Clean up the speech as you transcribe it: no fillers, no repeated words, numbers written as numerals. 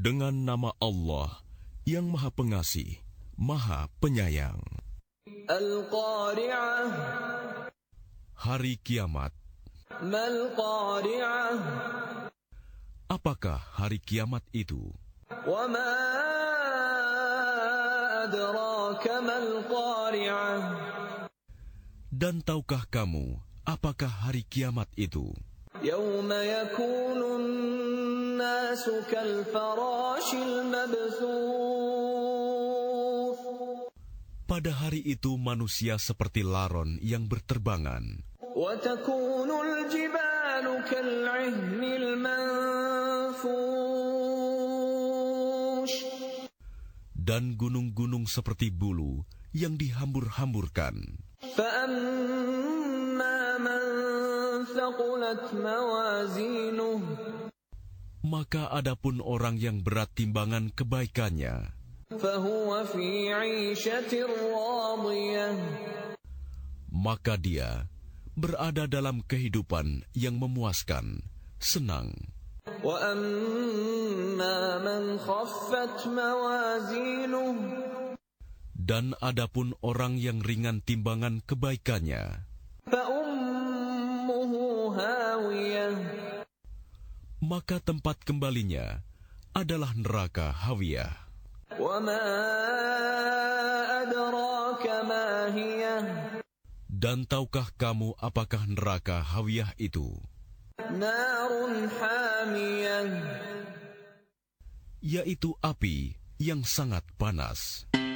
Dengan nama Allah yang Maha Pengasih, Maha Penyayang. Al-Qari'ah. Hari kiamat. Mal-Qari'ah. Apakah hari kiamat itu? Wa ma adraka mal-Qari'ah. Dan tahukah kamu apakah hari kiamat itu? Yawma yakunun nasu kal-farashil mabthuth. Pada hari itu manusia seperti laron yang berterbangan. Wa takunul jibalu kal-'ihnil manfush. Dan gunung-gunung seperti bulu yang dihambur-hamburkan. فَأَمَّا مَنْ ثَقُلَتْ مَوَازِينُهُ. Maka adapun orang yang berat timbangan kebaikannya, فَهُوَ فِي عِيشَةٍ رَاضِيَةٍ. maka dia berada dalam kehidupan yang memuaskan, senang. وَأَمَّا مَنْ خَفَّتْ مَوَازِينُهُ. Dan adapun orang yang ringan timbangan kebaikannya, فَأُمُّهُ هَاوِيَةٌ. maka tempat kembalinya adalah neraka Hawiyah. وَمَا أَدْرَاكَ مَا هِيَهْ. Dan tahukah kamu apakah neraka Hawiyah itu? نَارٌ حَامِيَةٌ. Yaitu api yang sangat panas.